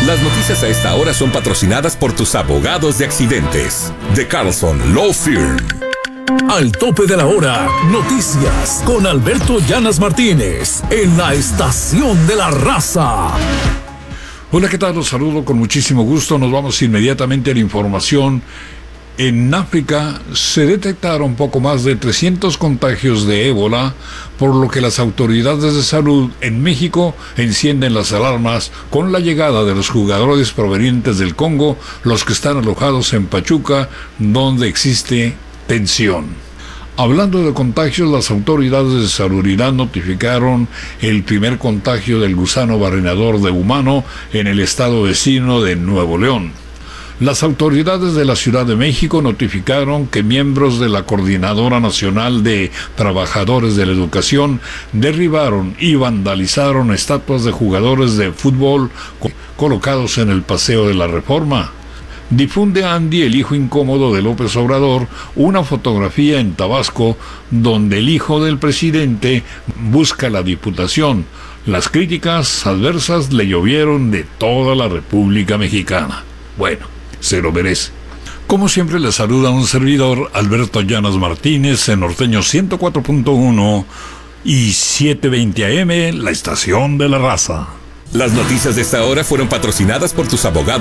Las noticias a esta hora son patrocinadas por tus abogados de accidentes. De Carlson Law Firm. Al tope de la hora, noticias con Alberto Llanas Martínez en la Estación de la Raza. Hola, ¿qué tal? Los saludo con muchísimo gusto. Nos vamos inmediatamente a la información. En África se detectaron poco más de 300 contagios de ébola, por lo que las autoridades de salud en México encienden las alarmas con la llegada de los jugadores provenientes del Congo, los que están alojados en Pachuca, donde existe tensión. Hablando de contagios, las autoridades de salubridad notificaron el primer contagio del gusano barrenador de humano en el estado vecino de Nuevo León. Las autoridades de la Ciudad de México notificaron que miembros de la Coordinadora Nacional de Trabajadores de la Educación derribaron y vandalizaron estatuas de jugadores de fútbol colocados en el Paseo de la Reforma. Difunde Andy, el hijo incómodo de López Obrador, una fotografía en Tabasco donde el hijo del presidente busca la diputación. Las críticas adversas le llovieron de toda la República Mexicana. Bueno, se lo merece. Como siempre, le saluda un servidor, Alberto Llanas Martínez, en Norteño 104.1 y 720 AM, la Estación de la Raza. Las noticias de esta hora fueron patrocinadas por tus abogados